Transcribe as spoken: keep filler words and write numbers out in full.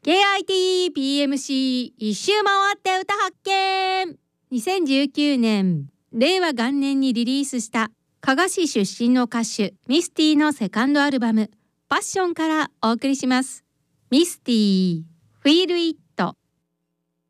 ケーアイティーピーエムシー 一周回って歌発見。にせんじゅうきゅうねんれいわ元年にリリースした加賀市出身の歌手ミスティのセカンドアルバムパッションからお送りします。ミスティ Feel It。